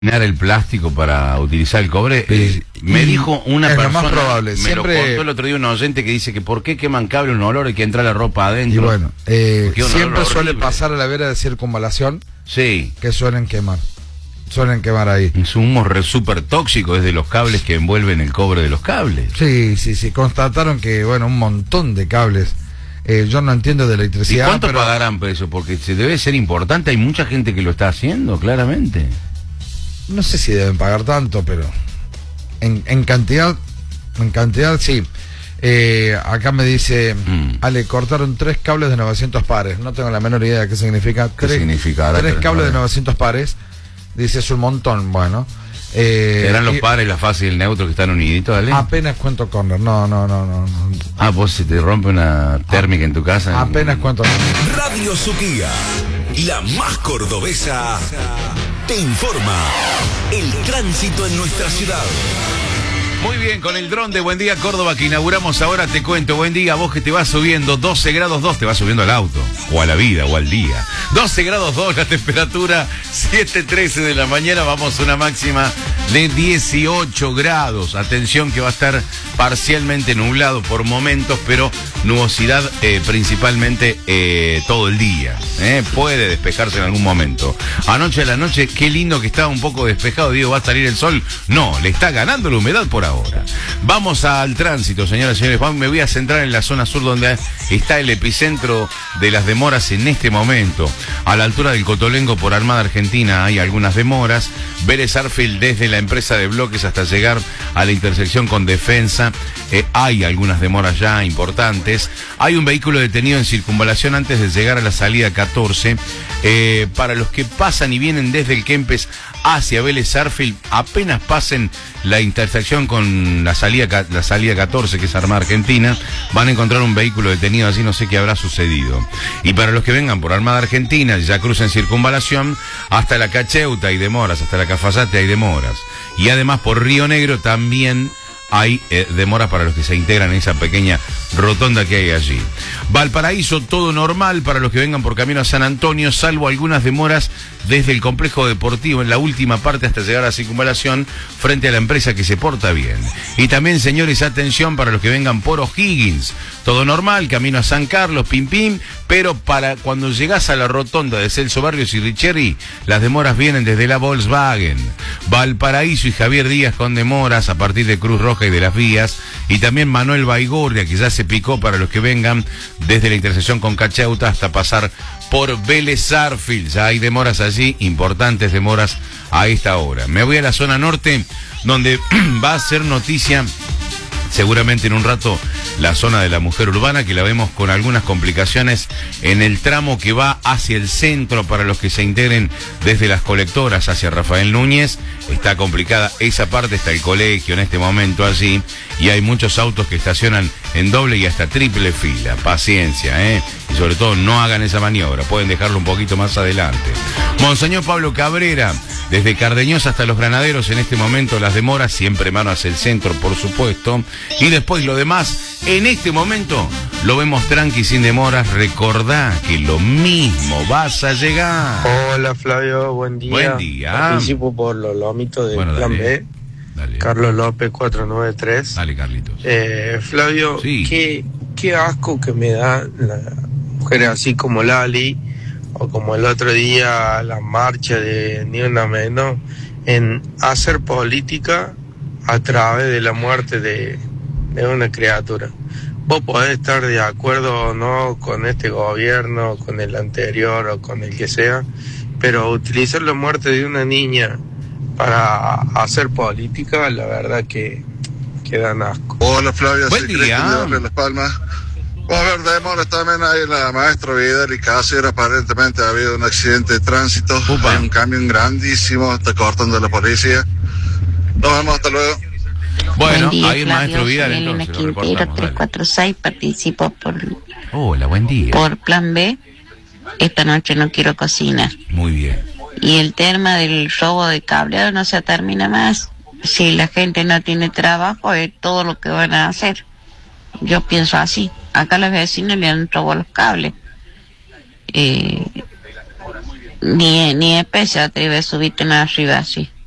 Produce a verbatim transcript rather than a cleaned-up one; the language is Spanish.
el plástico para utilizar el cobre. Eh, me dijo una es persona, lo más probable. me Siempre... lo contó el otro día un oyente que dice que por qué queman cable un olor y que entra la ropa adentro. Y bueno, eh, siempre suele horrible. pasar a la vera de circunvalación, sí, que suelen quemar. Suelen quemar ahí. Es un humo re súper tóxico desde los cables que envuelven el cobre de los cables. Sí, sí, sí. Constataron que, bueno, un montón de cables. Eh, yo no entiendo de electricidad. ¿Y cuánto pero... pagarán por eso? Porque se debe ser importante. Hay mucha gente que lo está haciendo, claramente. No sé si deben pagar tanto, pero en, en cantidad, en cantidad sí. Eh, acá me dice, mm. Ale, cortaron tres cables de novecientos pares. No tengo la menor idea de qué significa. ¿Qué tres, significa? Tres cables de novecientos pares. Dice, es un montón. Bueno. Eh, ¿Eran los y... pares, la fase y el neutro que están uniditos, Ale? Apenas cuento corner. No, no, no, no. no. Ah, vos se te rompe una térmica ah, en tu casa. Apenas cuento corner. Radio Suquía, la más cordobesa, te informa el tránsito en nuestra ciudad. Muy bien, con el dron de Buen Día Córdoba que inauguramos ahora, te cuento, buen día, vos que te vas subiendo doce grados dos, te vas subiendo al auto, o a la vida, o al día. doce grados dos la temperatura, siete trece de la mañana, vamos a una máxima de dieciocho grados. Atención que va a estar parcialmente nublado por momentos, pero nubosidad eh, principalmente eh, todo el día. Eh, puede despejarse en algún momento. Anoche a la noche, qué lindo que estaba un poco despejado, digo, ¿va a salir el sol? No, le está ganando la humedad por ahora. Ahora. Vamos al tránsito, señoras y señores. Me voy a centrar en la zona sur donde está el epicentro de las demoras en este momento. A la altura del Cotolengo por Armada Argentina hay algunas demoras. Vélez Arfield desde la empresa de bloques hasta llegar a la intersección con Defensa. Eh, hay algunas demoras ya importantes. Hay un vehículo detenido en circunvalación antes de llegar a la salida catorce. Eh, para los que pasan y vienen desde el Kempes hacia Vélez Arfield, apenas pasen la intersección con la salida, la salida catorce, que es Armada Argentina, van a encontrar un vehículo detenido, así no sé qué habrá sucedido. Y para los que vengan por Armada Argentina, ya crucen circunvalación, hasta la Cacheuta hay demoras, hasta la Cafayate hay demoras. Y además por Río Negro también hay eh, demoras para los que se integran en esa pequeña rotonda que hay allí. Valparaíso, todo normal para los que vengan por camino a San Antonio, salvo algunas demoras desde el complejo deportivo en la última parte hasta llegar a circunvalación frente a la empresa que se porta bien. Y también, señores, atención para los que vengan por O'Higgins, todo normal, camino a San Carlos, pim pim, pero para cuando llegás a la rotonda de Celso Barrios y Richieri, las demoras vienen desde la Volkswagen. Valparaíso y Javier Díaz con demoras a partir de Cruz Roja y de las vías, y también Manuel Baigorria, que ya se picó para los que vengan desde la intersección con Cacheuta hasta pasar por Vélez Arfield. Ya hay demoras allí, importantes demoras a esta hora. Me voy a la zona norte, donde va a ser noticia seguramente en un rato la zona de la mujer urbana, que la vemos con algunas complicaciones en el tramo que va hacia el centro para los que se integren desde las colectoras hacia Rafael Núñez. Está complicada esa parte, está el colegio en este momento allí y hay muchos autos que estacionan en doble y hasta triple fila. Paciencia, ¿eh? Y sobre todo no hagan esa maniobra, pueden dejarlo un poquito más adelante. Monseñor Pablo Cabrera, desde Cardeñosa hasta Los Granaderos, en este momento las demoras, siempre mano hacia el centro, por supuesto. Y después lo demás, en este momento, lo vemos tranqui, sin demoras. Recordá que lo mismo vas a llegar. Hola Flavio, buen día. Buen día. Participo por los lomitos del bueno, Plan dale, B. Dale. Carlos López cuatro nueve tres. Dale, Carlitos. Eh, Flavio, sí. qué, qué asco que me da la mujer así como Lali, o como el otro día la marcha de Ni Una Menos, en hacer política a través de la muerte de, de una criatura. Vos podés estar de acuerdo o no con este gobierno, con el anterior o con el que sea, pero utilizar la muerte de una niña para hacer política, la verdad que, que dan asco. Hola Flavio, buen soy día. Cristian de Las Palmas. Va a haber demoras también ahí en la Maestro Vidal y Cáceres. Aparentemente ha habido un accidente de tránsito. Upa. Hay un camión grandísimo, está cortando la policía. Nos vemos, hasta luego. Bueno, buen día, ahí el Flavio, maestro Vidal, Elena entonces lo Quintero, reportamos, tres cuatro seis, participo por, hola, buen día. por Plan B. Esta noche no quiero cocinar. Muy bien. Y el tema del robo de cableado no se termina más. Si la gente no tiene trabajo, es todo lo que van a hacer. Yo pienso así. Acá los vecinos le han robado los cables. Eh, ni, ni E P se atreve a subirte más arriba así.